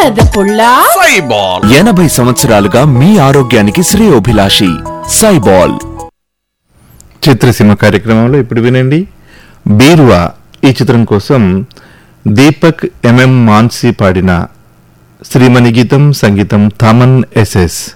పుల్లా 80 సంవత్సరాలుగా మీ ఆరోగ్యానికి శ్రేయోభిలాషి సైబాల్. చిత్రసీమ కార్యక్రమంలో ఇప్పుడు వినండి బీరువా ఈ చిత్రం కోసం దీపక్ ఎంఎం మాన్సీ పాడిన శ్రీమణి గీతం, సంగీతం థమన్ ఎస్ఎస్.